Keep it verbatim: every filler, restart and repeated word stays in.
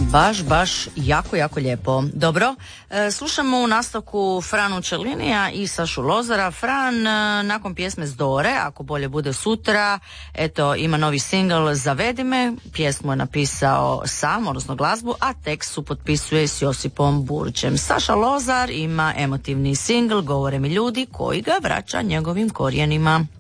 Baš, baš jako, jako lijepo. Dobro, e, slušamo u nastavku Franu Čelinija i Sašu Lozara. Fran e, nakon pjesme Zdore, Ako bolje bude sutra, eto ima novi singl Zavedi me, pjesmu je napisao sam, odnosno glazbu, a tekst su potpisuje s Josipom Burčem. Saša Lozar ima emotivni singl Govore mi ljudi, koji ga vraća njegovim korijenima.